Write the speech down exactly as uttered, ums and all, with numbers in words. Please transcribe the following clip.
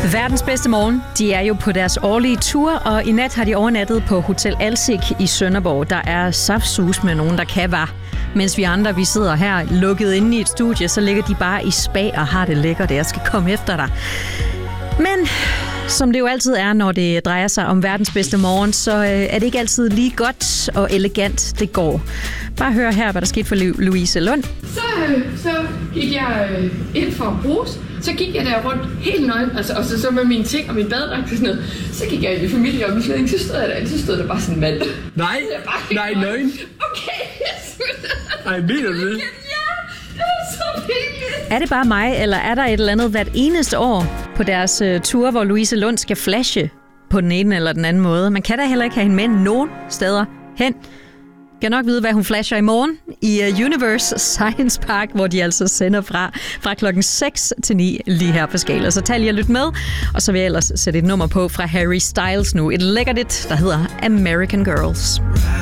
Verdens bedste morgen. De er jo på deres årlige tur, og i nat har de overnattet på Hotel Alsik i Sønderborg. Der er saftsus med nogen, der kan være. Mens vi andre, vi sidder her lukket inde i et studie, så ligger de bare i spa og har det lækkert. Jeg skal komme efter dig. Men som det jo altid er, når det drejer sig om verdens bedste morgen, så er det ikke altid lige godt og elegant, det går. Bare hør her, hvad der skete for Louise Lund. Så, så gik jeg ind for at bruse. Så gik jeg der rundt helt nøgen, altså, og så, så med mine ting og min badedragt og sådan noget. Så gik jeg i familieomklædning, så stod jeg der, så stod der bare sådan en mand. Nej, nej, nøgen. Okay, jeg synes. Ej, mener du det? Ja, det var så pinligt. Er det bare mig, eller er der et eller andet hvert eneste år på deres uh, tur, hvor Louise Lund skal flashe på den ene eller den anden måde? Man kan da heller ikke have hende med nogen steder hen. Jeg kan nok vide, hvad hun flasher i morgen i Universe Science Park, hvor de altså sender fra, fra klokken seks til ni lige her på Skala. Så tag lige og lyt med, og så vil jeg ellers sætte et nummer på fra Harry Styles nu. Et lækkert et, der hedder American Girls.